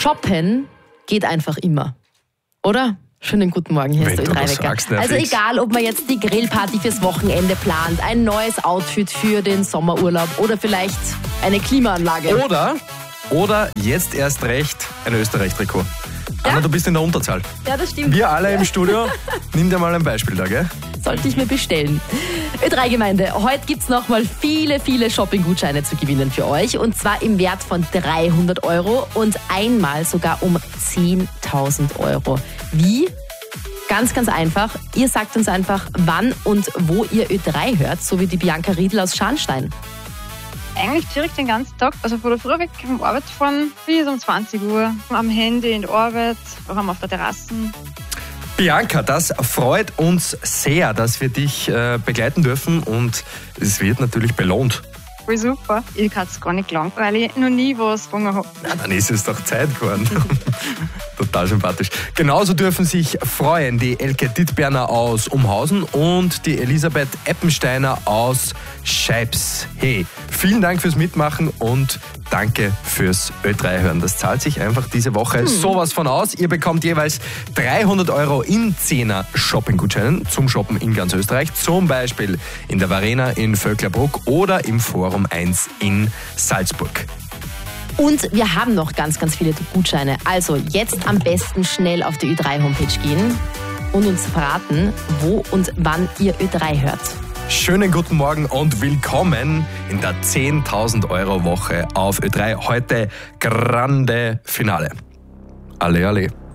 Shoppen geht einfach immer, oder? Schönen guten Morgen, hier ist der Ö3-Wecker. Also egal, ob man jetzt die Grillparty fürs Wochenende plant, ein neues Outfit für den Sommerurlaub oder vielleicht eine Klimaanlage. Oder jetzt erst recht ein Österreich-Trikot. Ja? Anna, du bist in der Unterzahl. Ja, das stimmt. Wir alle im Studio, nimm dir mal ein Beispiel da, gell? Sollte ich mir bestellen. Ö3-Gemeinde, heute gibt es nochmal viele Shopping-Gutscheine zu gewinnen für euch. Und zwar im Wert von 300 € und einmal sogar um 10.000 €. Wie? Ganz einfach. Ihr sagt uns einfach, wann und wo ihr Ö3 hört, so wie die Bianca Riedl aus Scharnstein. Eigentlich direkt den ganzen Tag, also von der Früh weg vom Arbeit fahren bis um 20 Uhr. Am Handy in der Arbeit, auch auf der Terrasse. Bianca, das freut uns sehr, dass wir dich begleiten dürfen und es wird natürlich belohnt. Voll super. Ich kann es gar nicht lang, weil ich noch nie was gefangen habe. Dann ist es doch Zeit geworden. Total sympathisch. Genauso dürfen sich freuen die Elke Dittberner aus Umhausen und die Elisabeth Eppensteiner aus Scheibs. Hey, vielen Dank fürs Mitmachen und danke fürs Ö3 hören. Das zahlt sich einfach diese Woche sowas von aus. Ihr bekommt jeweils 300 € in 10er Shopping-Gutscheinen zum Shoppen in ganz Österreich. Zum Beispiel in der Varena in Vöcklerbruck oder im Forum 1 in Salzburg. Und wir haben noch ganz viele Gutscheine. Also jetzt am besten schnell auf die Ö3-Homepage gehen und uns verraten, wo und wann ihr Ö3 hört. Schönen guten Morgen und willkommen in der 10.000 € Woche auf Ö3. Heute grande Finale. Alle.